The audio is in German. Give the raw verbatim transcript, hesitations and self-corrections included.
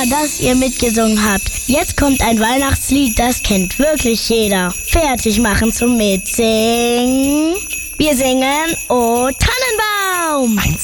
dass ihr mitgesungen habt. Jetzt kommt ein Weihnachtslied, das kennt wirklich jeder. Fertig machen zum Mitsingen. Wir singen O Tannenbaum. Eins,